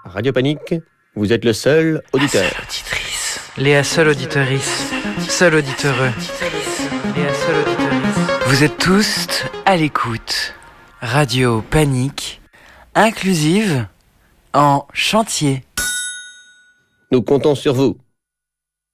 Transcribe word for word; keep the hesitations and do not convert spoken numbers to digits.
Radio Panique, vous êtes le seul auditeur. Seule auditrice. Léa, seule auditorice. Seul auditoreux. Léa, seule auditorice. Vous êtes tous à l'écoute. Radio Panique, inclusive, en chantier. Nous comptons sur vous.